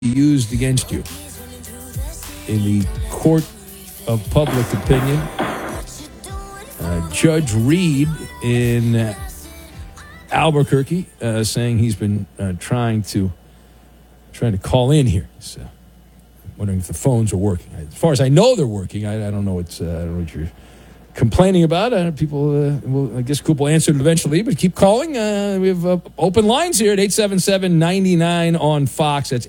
used against you in the court of public opinion. Judge Reed in Albuquerque saying he's been trying to call in here. So, wondering if the phones are working. As far as I know, they're working. I don't know what you're complaining about. I guess Coop will answer it eventually, but keep calling. We have open lines here at 877-99 on Fox. That's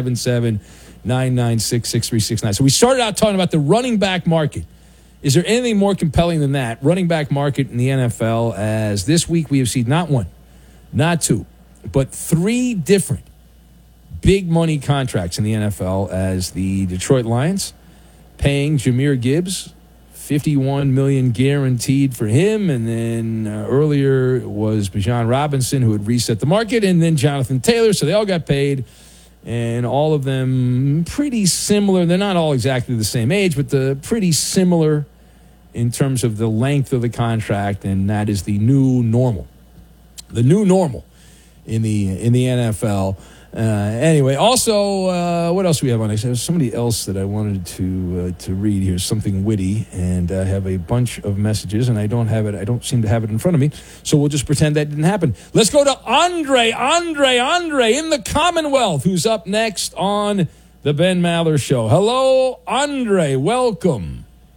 877-996-6369. So we started out talking about the running back market. Is there anything more compelling than that? Running back market in the NFL, as this week we have seen not one, not two, but three different big money contracts in the NFL, as the Detroit Lions paying Jahmyr Gibbs $51 million guaranteed for him, and then earlier was Bijan Robinson, who had reset the market, and then Jonathan Taylor. So they all got paid, and all of them pretty similar. They're not all exactly the same age, but pretty similar in terms of the length of the contract, and that is the new normal. The new normal in the NFL. Anyway, also, what else do we have on this? There's somebody else that I wanted to read here, something witty, and I have a bunch of messages, and I don't seem to have it in front of me, so we'll just pretend that didn't happen. Let's go to Andre in the Commonwealth, who's up next on the Ben Maller Show. Hello, Andre. Welcome.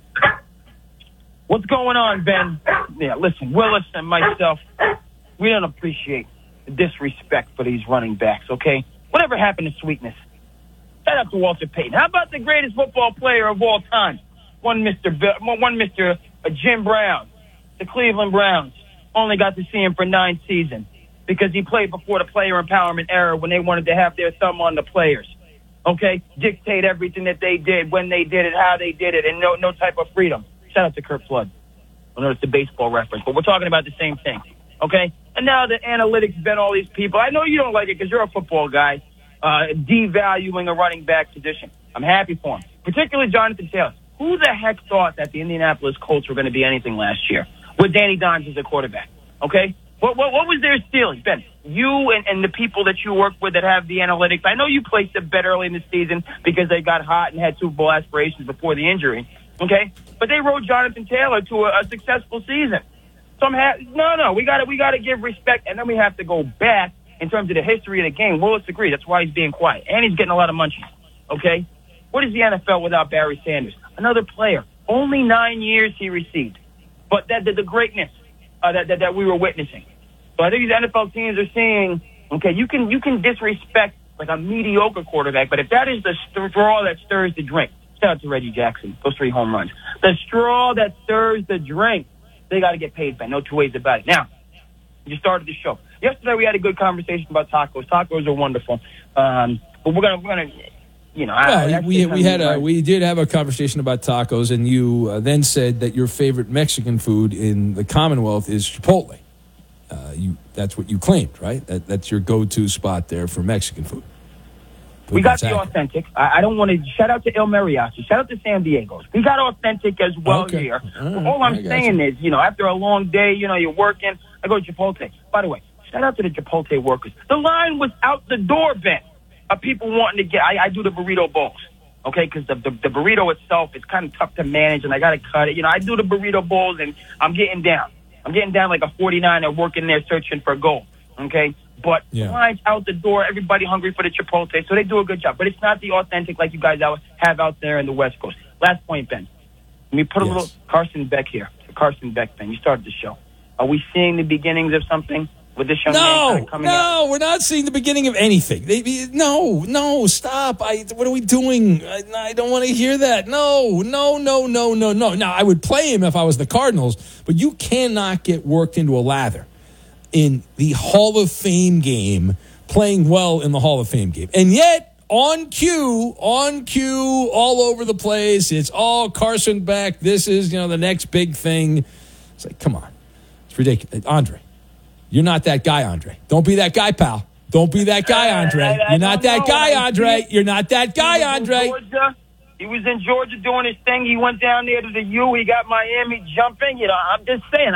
What's going on, Ben? Yeah, listen, Willis and myself, we don't appreciate the disrespect for these running backs, okay? Whatever happened to sweetness? Shout out to Walter Payton. How about the greatest football player of all time? One Mr. Jim Brown, the Cleveland Browns. Only got to see him for 9 seasons because he played before the player empowerment era when they wanted to have their thumb on the players, okay? Dictate everything that they did, when they did it, how they did it, and no type of freedom. Shout out to Kurt Flood. I know it's a baseball reference, but we're talking about the same thing, okay? And now the analytics been all these people. I know you don't like it because you're a football guy, devaluing a running back position. I'm happy for him, particularly Jonathan Taylor. Who the heck thought that the Indianapolis Colts were going to be anything last year with Danny Dimes as a quarterback, okay? What was their stealing, Ben? You and the people that you work with that have the analytics, I know you placed a bet early in the season because they got hot and had Super Bowl aspirations before the injury, okay? But they rode Jonathan Taylor to a successful season. So we got to give respect, and then we have to go back in terms of the history of the game. Willis agreed. That's why he's being quiet, and he's getting a lot of munchies. Okay, what is the NFL without Barry Sanders? Another player. Only 9 years he received, but the greatness that we were witnessing. So I think these NFL teams are seeing. Okay, you can disrespect like a mediocre quarterback, but if that is the straw that stirs the drink, shout out to Reggie Jackson, those 3 home runs. The straw that stirs the drink. They got to get paid, Ben. No two ways about it. Now, you started the show. Yesterday we had a good conversation about tacos. Tacos are wonderful. But we're gonna, we did have a conversation about tacos, and you then said that your favorite Mexican food in the Commonwealth is Chipotle. That's what you claimed, right? That's your go-to spot there for Mexican food. We got the authentic. I don't want to shout out to El Mariachi. Shout out to San Diego's. We got authentic as well here. All I'm saying is, after a long day, you're working. I go to Chipotle. By the way, shout out to the Chipotle workers. The line was out the door, Ben, of people wanting to get. I do the burrito bowls, okay? Because the burrito itself is kind of tough to manage, and I got to cut it. I do the burrito bowls, and I'm getting down. I'm getting down like a 49er working there searching for gold, okay? But the line's out the door, everybody hungry for the Chipotle, so they do a good job. But it's not the authentic like you guys have out there in the West Coast. Last point, Ben. Let me put a little Carson Beck here. Carson Beck, Ben, you started the show. Are we seeing the beginnings of something with this young man coming out? No, we're not seeing the beginning of anything. No, stop. What are we doing? I don't want to hear that. No. Now, I would play him if I was the Cardinals, but you cannot get worked into a lather in the Hall of Fame game, playing well in the Hall of Fame game. And yet, on cue, all over the place, it's all Carson Beck. This is, the next big thing. It's like, come on. It's ridiculous. Andre, you're not that guy, Andre. Don't be that guy, pal. Don't be that guy, Andre. You're not that guy, Andre. You're not that guy, Andre. He was in Georgia doing his thing. He went down there to the U. He got Miami jumping. I'm just saying,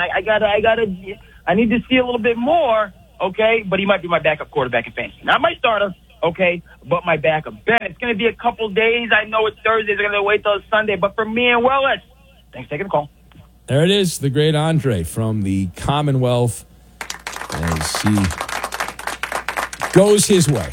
I need to see a little bit more, okay? But he might be my backup quarterback in fantasy. Not my starter, okay? But my backup. Ben, it's going to be a couple days. I know it's Thursday. They're going to wait till Sunday. But for me and Willis, thanks for taking the call. There it is, the great Andre from the Commonwealth as he goes his way.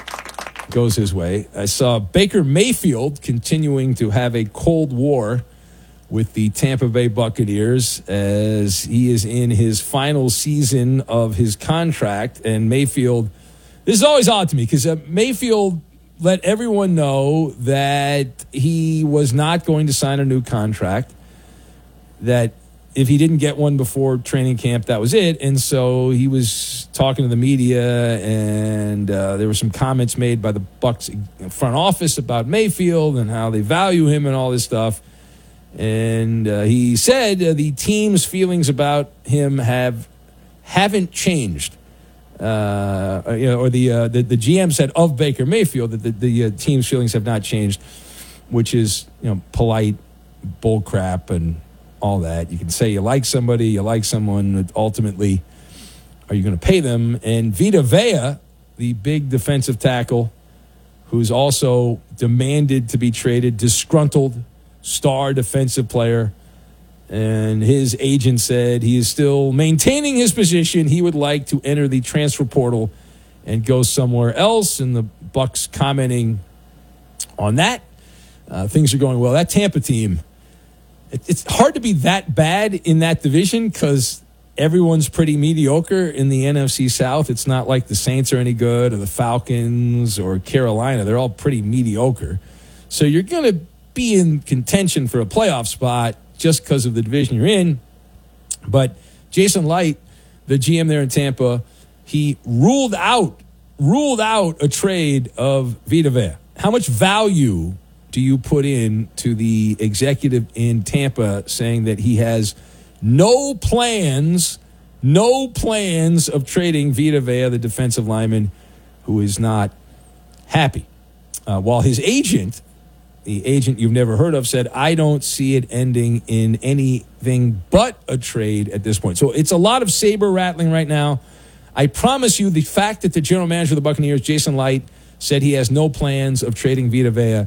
I saw Baker Mayfield continuing to have a cold war with the Tampa Bay Buccaneers as he is in his final season of his contract. And Mayfield, this is always odd to me because Mayfield let everyone know that he was not going to sign a new contract, that if he didn't get one before training camp, that was it. And so he was talking to the media, and there were some comments made by the Bucs front office about Mayfield and how they value him and all this stuff. And he said the team's feelings about him haven't changed. Or the GM said of Baker Mayfield that the team's feelings have not changed, which is polite bull crap and all that. You can say you like somebody, you like someone, but ultimately, are you going to pay them? And Vita Vea, the big defensive tackle, who's also demanded to be traded, disgruntled star defensive player, and his agent said he is still maintaining his position. He would like to enter the transfer portal and go somewhere else, and the Bucs commenting on that. Things are going well. That Tampa team, it's hard to be that bad in that division because everyone's pretty mediocre in the NFC South. It's not like the Saints are any good or the Falcons or Carolina. They're all pretty mediocre. So you're going to be in contention for a playoff spot just because of the division you're in. But Jason Light, the GM there in Tampa, he ruled out a trade of Vita Vea. How much value do you put in to the executive in Tampa saying that he has no plans of trading Vita Vea, the defensive lineman, who is not happy? While his agent, the agent you've never heard of, said, I don't see it ending in anything but a trade at this point. So it's a lot of saber rattling right now. I promise you the fact that the general manager of the Buccaneers, Jason Light, said he has no plans of trading Vita Vea,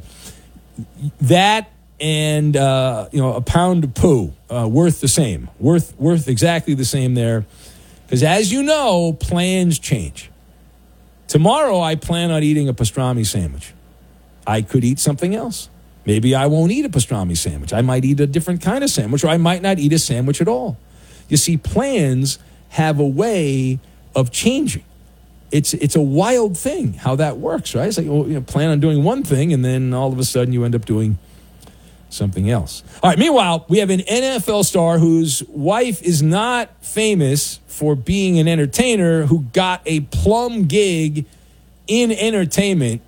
that and a pound of poo worth the same, worth exactly the same there, because as you know, plans change. Tomorrow I plan on eating a pastrami sandwich. I could eat something else. Maybe I won't eat a pastrami sandwich. I might eat a different kind of sandwich, or I might not eat a sandwich at all. You see, plans have a way of changing. It's a wild thing how that works, right? It's like, plan on doing one thing, and then all of a sudden you end up doing something else. All right, meanwhile, we have an NFL star whose wife is not famous for being an entertainer, who got a plum gig in entertainment.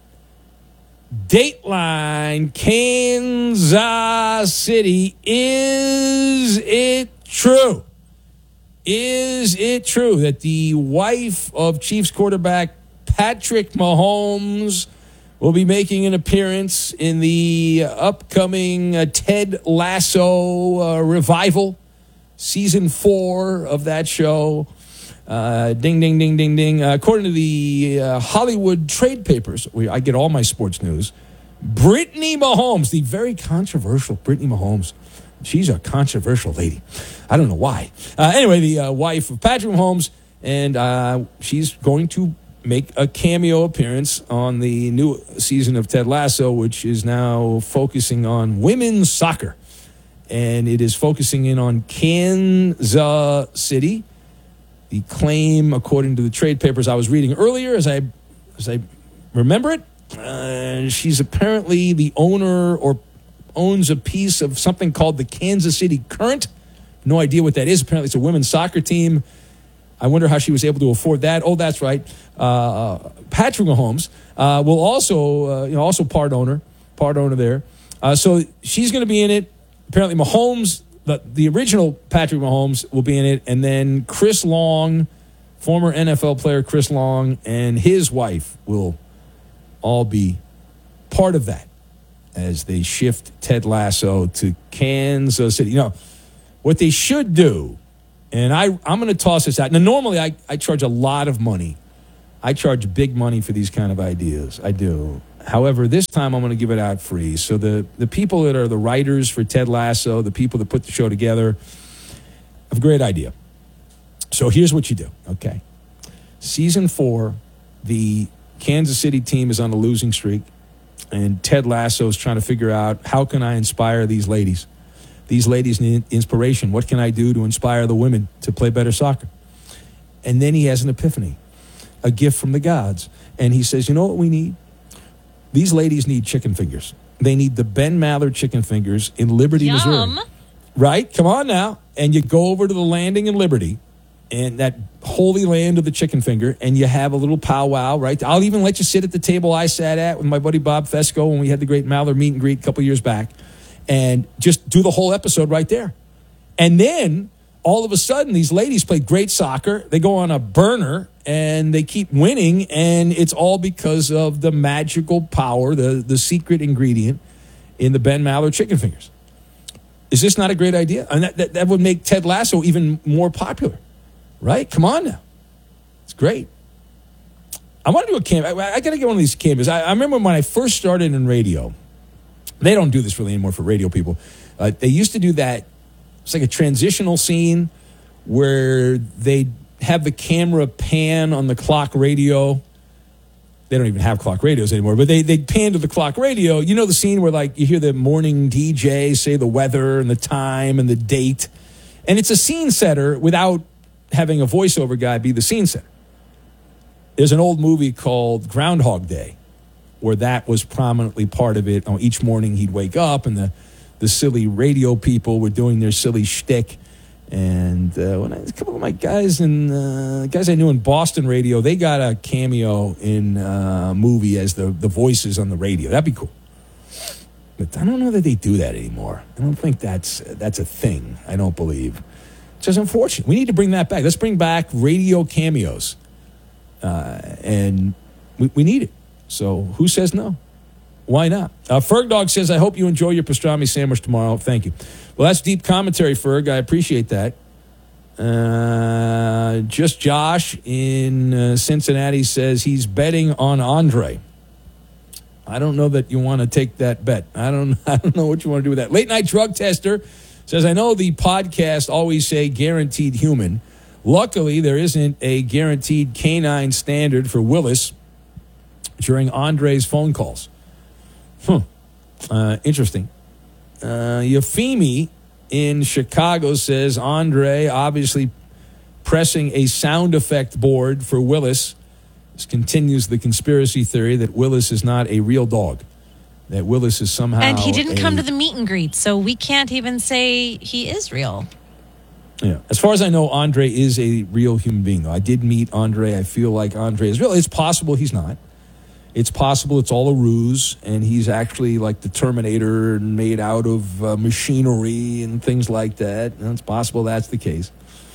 Dateline, Kansas City. Is it true? Is it true that the wife of Chiefs quarterback Patrick Mahomes will be making an appearance in the upcoming Ted Lasso revival, season 4 of that show? Ding, ding, ding, ding, ding. According to the Hollywood trade papers, I get all my sports news, Brittany Mahomes, the very controversial Brittany Mahomes, she's a controversial lady. I don't know why. Anyway, the wife of Patrick Mahomes, and she's going to make a cameo appearance on the new season of Ted Lasso, which is now focusing on women's soccer. And it is focusing in on Kansas City. The claim, according to the trade papers I was reading earlier, as I remember it, she's apparently the owner or owns a piece of something called the Kansas City Current. No idea what that is. Apparently it's a women's soccer team. I wonder how she was able to afford that. Oh, that's right. Patrick Mahomes will also part owner there. So she's going to be in it. Apparently Mahomes, the original Patrick Mahomes, will be in it. And then Chris Long, former NFL player Chris Long, and his wife will all be part of that as they shift Ted Lasso to Kansas City. What they should do, and I'm going to toss this out. Now, normally I charge a lot of money I charge big money for these kind of ideas. I do. However, this time I'm going to give it out free. So the people that are the writers for Ted Lasso, the people that put the show together, have a great idea. So here's what you do, okay? Season 4, the Kansas City team is on a losing streak, and Ted Lasso is trying to figure out, how can I inspire these ladies? These ladies need inspiration. What can I do to inspire the women to play better soccer? And then he has an epiphany, a gift from the gods. And he says, you know what we need? These ladies need chicken fingers. They need the Ben Maller chicken fingers in Liberty, Missouri. Right? Come on now. And you go over to the landing in Liberty, and that holy land of the chicken finger, and you have a little powwow, right? I'll even let you sit at the table I sat at with my buddy Bob Fesco when we had the great Maller meet and greet a couple years back, and just do the whole episode right there. And then, all of a sudden, these ladies play great soccer. They go on a burner, and they keep winning, and it's all because of the magical power, the secret ingredient in the Ben Maller chicken fingers. Is this not a great idea? And that would make Ted Lasso even more popular, right? Come on now. It's great. I want to do a camp. I got to get one of these cameos. I remember when I first started in radio. They don't do this really anymore for radio people. They used to do that. It's like a transitional scene where they have the camera pan on the clock radio. They don't even have clock radios anymore, but they'd pan to the clock radio. You know the scene where, like, you hear the morning DJ say the weather and the time and the date. And it's a scene setter without having a voiceover guy be the scene setter. There's an old movie called Groundhog Day where that was prominently part of it. Each morning he'd wake up and the silly radio people were doing their silly shtick. And when a couple of my guys guys I knew in Boston radio, they got a cameo in a movie as the voices on the radio. That'd be cool. But I don't know that they do that anymore. I don't think that's a thing. I don't believe. It's just unfortunate. We need to bring that back. Let's bring back radio cameos. And we need it. So who says no? Why not? Ferg says, I hope you enjoy your pastrami sandwich tomorrow. Thank you. Well, that's deep commentary, Ferg. I appreciate that. Just Josh in Cincinnati says he's betting on Andre. I don't know that you want to take that bet. I don't know what you want to do with that. Late Night Drug Tester says, I know the podcast always say guaranteed human. Luckily, there isn't a guaranteed canine standard for Willis during Andre's phone calls. Interesting. Yafimi in Chicago says Andre obviously pressing a sound effect board for Willis. This continues the conspiracy theory that Willis is not a real dog. That Willis is somehow... And he didn't come to the meet and greet, so we can't even say he is real. Yeah. As far as I know, Andre is a real human being, though. I did meet Andre. I feel like Andre is real. It's possible he's not. It's possible it's all a ruse, and he's actually like the Terminator and made out of machinery and things like that. And it's possible that's the case.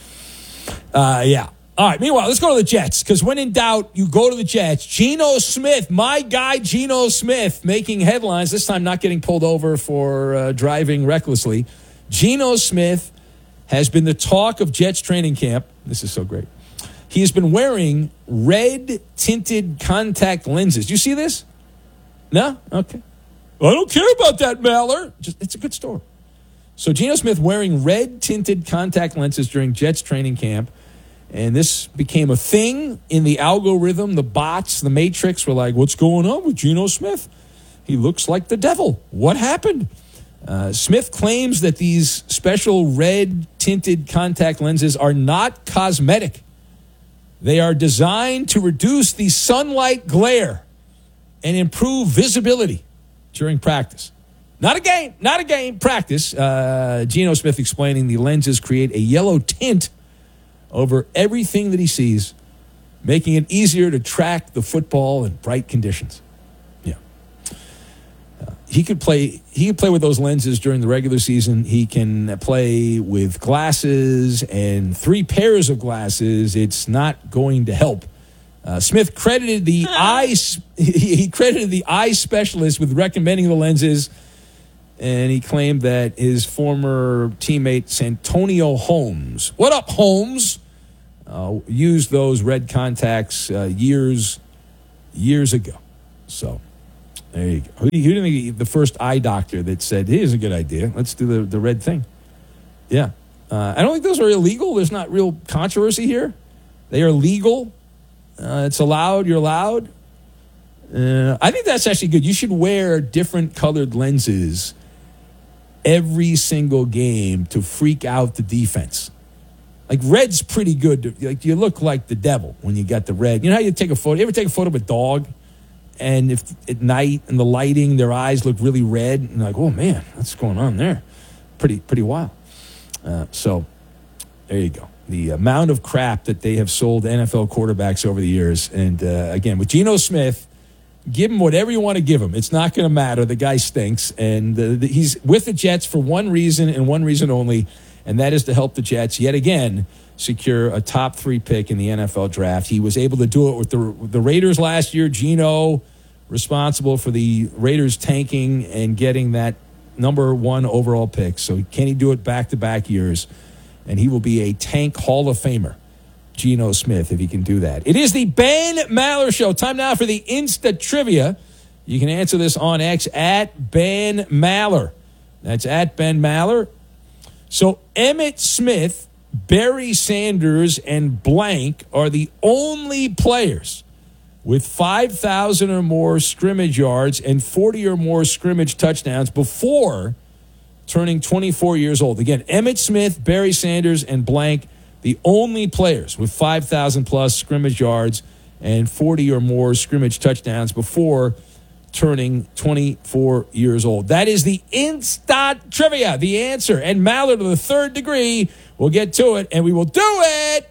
Yeah. All right. Meanwhile, let's go to the Jets, because when in doubt, you go to the Jets. Geno Smith, my guy Geno Smith, making headlines, this time not getting pulled over for driving recklessly. Geno Smith has been the talk of Jets training camp. This is so great. He has been wearing red-tinted contact lenses. Do you see this? No? Okay. I don't care about that, Maller. It's a good story. So Geno Smith wearing red-tinted contact lenses during Jets training camp. And this became a thing in the algorithm. The bots, the Matrix were like, what's going on with Geno Smith? He looks like the devil. What happened? Smith claims that these special red-tinted contact lenses are not cosmetic. They are designed to reduce the sunlight glare and improve visibility during practice. Not a game, practice. Geno Smith explaining the lenses create a yellow tint over everything that he sees, making it easier to track the football in bright conditions. Yeah. He could play with those lenses during the regular season. He can play with glasses and 3 pairs of glasses. It's not going to help. Smith credited the eye specialist with recommending the lenses, and he claimed that his former teammate Santonio Holmes. What up, Holmes? used those red contacts years ago. So there you go. Who do you think the first eye doctor that said, here's a good idea, let's do the red thing? Yeah. I don't think those are illegal. There's not real controversy here. They are legal. It's allowed. You're allowed. I think that's actually good. You should wear different colored lenses every single game to freak out the defense. Like, red's pretty good. Like, you look like the devil when you got the red. You know how you take a photo? You ever take a photo of a dog, and if at night and the lighting, their eyes look really red, and like, oh man, what's going on there? Pretty wild. So there you go. The amount of crap that they have sold NFL quarterbacks over the years. And again, with Geno Smith, give him whatever you want to give him. It's not going to matter. The guy stinks. And he's with the Jets for one reason and one reason only, and that is to help the Jets yet again secure a top 3 pick in the NFL draft. He was able to do it with the Raiders last year. Geno, responsible for the Raiders tanking and getting that number 1 overall pick. So can he do it back-to-back years? And he will be a tank Hall of Famer, Geno Smith, if he can do that. It is the Ben Maller Show. Time now for the Insta Trivia. You can answer this on X at Ben Maller. That's at Ben Maller. So Emmitt Smith, Barry Sanders, and blank are the only players with 5,000 or more scrimmage yards and 40 or more scrimmage touchdowns before turning 24 years old. Again, Emmitt Smith, Barry Sanders, and blank, the only players with 5,000 plus scrimmage yards and 40 or more scrimmage touchdowns before turning 24 years old. That is the Insta Trivia, the answer. And Maller to the 3rd degree. We'll get to it, and we will do it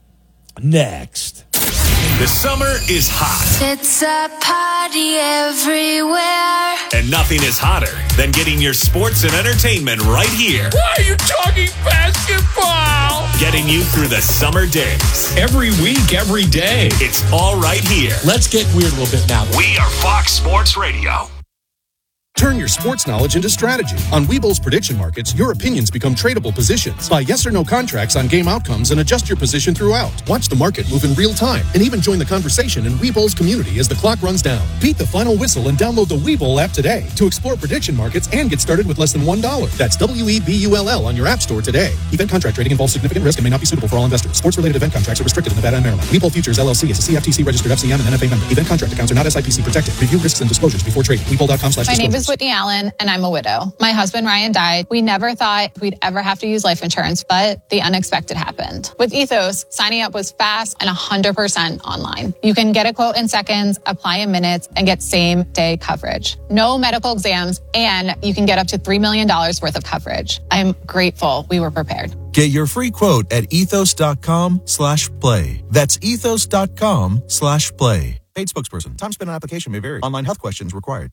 next. The summer is hot. It's a party everywhere. And nothing is hotter than getting your sports and entertainment right here. Why are you talking basketball? Getting you through the summer days. Every week, every day. It's all right here. Let's get weird a little bit now. We are Fox Sports Radio. Turn your sports knowledge into strategy. On Webull's prediction markets, your opinions become tradable positions. Buy yes or no contracts on game outcomes and adjust your position throughout. Watch the market move in real time and even join the conversation in Webull's community as the clock runs down. Beat the final whistle and download the Webull app today to explore prediction markets and get started with less than $1. That's WEBULL on your app store today. Event contract trading involves significant risk and may not be suitable for all investors. Sports-related event contracts are restricted in Nevada and Maryland. Webull Futures LLC is a CFTC registered FCM and NFA member. Event contract accounts are not SIPC protected. Review risks and disclosures before trading. Webull.com/disclosures. My name is Whitney Allen, and I'm a widow. My husband, Ryan, died. We never thought we'd ever have to use life insurance, but the unexpected happened. With Ethos, signing up was fast and 100% online. You can get a quote in seconds, apply in minutes, and get same-day coverage. No medical exams, and you can get up to $3 million worth of coverage. I'm grateful we were prepared. Get your free quote at ethos.com/play. That's ethos.com/play. Paid spokesperson. Time spent on application may vary. Online health questions required.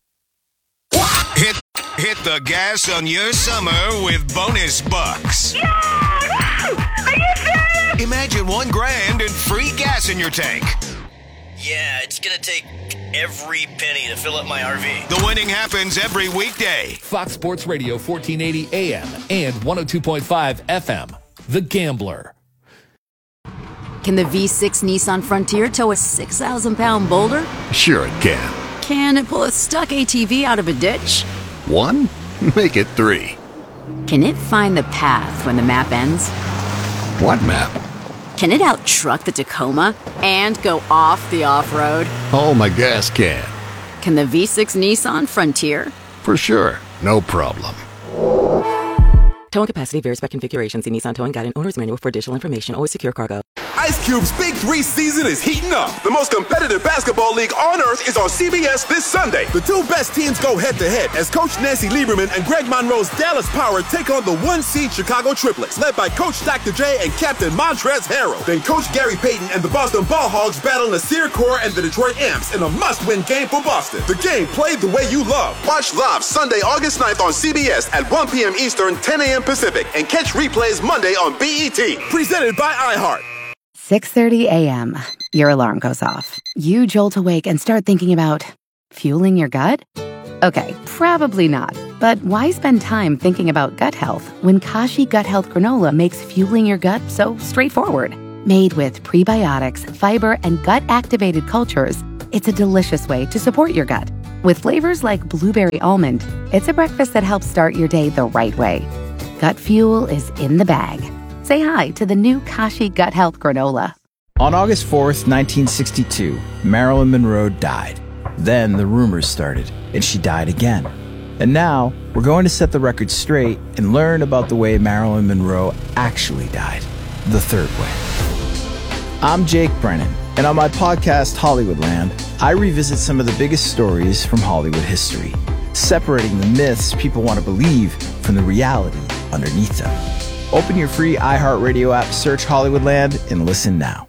Hit the gas on your summer with bonus bucks. Yeah! Are you serious? Imagine $1,000 and free gas in your tank. Yeah, it's gonna take every penny to fill up my RV. The winning happens every weekday. Fox Sports Radio, 1480 AM and 102.5 FM. The Gambler. Can the V6 Nissan Frontier tow a 6,000-pound boulder? Sure it can. Can it pull a stuck ATV out of a ditch? 1? Make it 3. Can it find the path when the map ends? What map? Can it out-truck the Tacoma and go off the off-road? Oh, my gas can. Can the V6 Nissan Frontier? For sure. No problem. Towing capacity varies by configuration. See Nissan Towing Guide and Owner's Manual for additional information. Always secure cargo. Ice Cube's Big 3 season is heating up. The most competitive basketball league on earth is on CBS this Sunday. The 2 best teams go head-to-head as Coach Nancy Lieberman and Greg Monroe's Dallas Power take on the 1-seed Chicago Triplets, led by Coach Dr. J and Captain Montrezl Harrell. Then Coach Gary Payton and the Boston Ball Hogs battle Nasir Kaur and the Detroit Imps in a must-win game for Boston. The game played the way you love. Watch live Sunday, August 9th on CBS at 1 p.m. Eastern, 10 a.m. Pacific, and catch replays Monday on BET. Presented by iHeart. 6:30 a.m. Your alarm goes off. You jolt awake and start thinking about fueling your gut? Okay, probably not. But why spend time thinking about gut health when Kashi Gut Health Granola makes fueling your gut so straightforward? Made with prebiotics, fiber, and gut-activated cultures, it's a delicious way to support your gut. With flavors like blueberry almond, it's a breakfast that helps start your day the right way. Gut Fuel is in the bag. Say hi to the new Kashi Gut Health Granola. On August 4th, 1962, Marilyn Monroe died. Then the rumors started, and she died again. And now, we're going to set the record straight and learn about the way Marilyn Monroe actually died. The third way. I'm Jake Brennan, and on my podcast, Hollywoodland, I revisit some of the biggest stories from Hollywood history, separating the myths people want to believe from the reality underneath them. Open your free iHeartRadio app, search Hollywoodland, and listen now.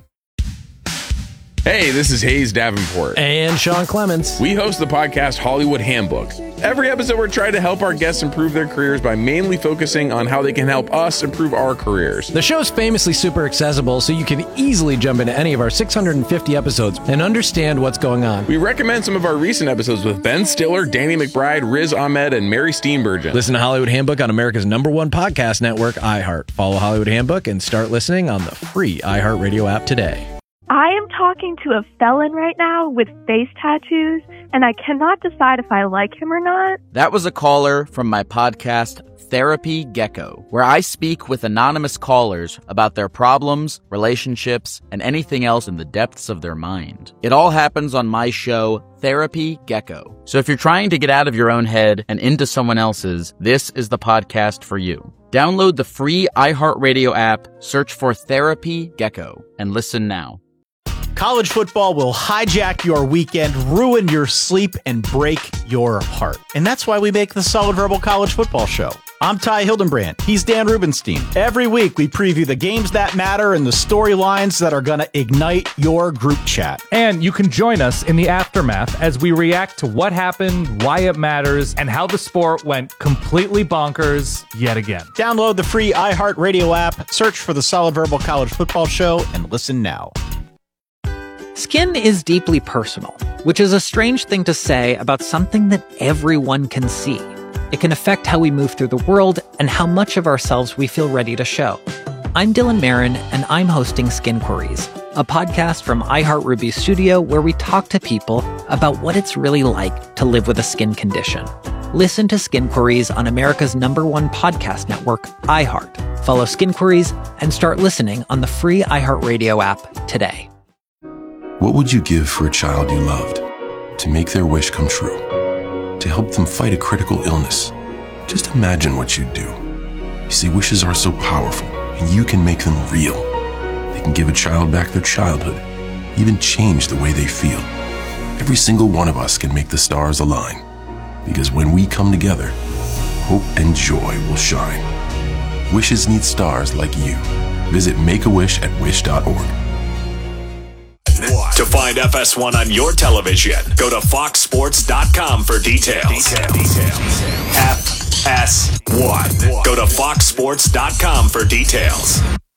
Hey, this is Hayes Davenport. And Sean Clements. We host the podcast Hollywood Handbook. Every episode, we're trying to help our guests improve their careers by mainly focusing on how they can help us improve our careers. The show's famously super accessible, so you can easily jump into any of our 650 episodes and understand what's going on. We recommend some of our recent episodes with Ben Stiller, Danny McBride, Riz Ahmed, and Mary Steenburgen. Listen to Hollywood Handbook on America's #1 podcast network, iHeart. Follow Hollywood Handbook and start listening on the free iHeartRadio app today. I am talking to a felon right now with face tattoos, and I cannot decide if I like him or not. That was a caller from my podcast, Therapy Gecko, where I speak with anonymous callers about their problems, relationships, and anything else in the depths of their mind. It all happens on my show, Therapy Gecko. So if you're trying to get out of your own head and into someone else's, this is the podcast for you. Download the free iHeartRadio app, search for Therapy Gecko, and listen now. College football will hijack your weekend, ruin your sleep, and break your heart. And that's why we make the Solid Verbal College Football Show. I'm Ty Hildenbrand. He's Dan Rubenstein. Every week, we preview the games that matter and the storylines that are going to ignite your group chat. And you can join us in the aftermath as we react to what happened, why it matters, and how the sport went completely bonkers yet again. Download the free iHeartRadio app, search for the Solid Verbal College Football Show, and listen now. Skin is deeply personal, which is a strange thing to say about something that everyone can see. It can affect how we move through the world and how much of ourselves we feel ready to show. I'm Dylan Marin, and I'm hosting Skin Queries, a podcast from iHeartRuby Studio where we talk to people about what it's really like to live with a skin condition. Listen to Skin Queries on America's #1 podcast network, iHeart. Follow Skin Queries and start listening on the free iHeartRadio app today. What would you give for a child you loved? To make their wish come true? To help them fight a critical illness? Just imagine what you'd do. You see, wishes are so powerful, and you can make them real. They can give a child back their childhood, even change the way they feel. Every single one of us can make the stars align, because when we come together, hope and joy will shine. Wishes need stars like you. Visit Make-A-Wish at wish.org. To find FS1 on your television, go to foxsports.com for details. FS1. Go to foxsports.com for details.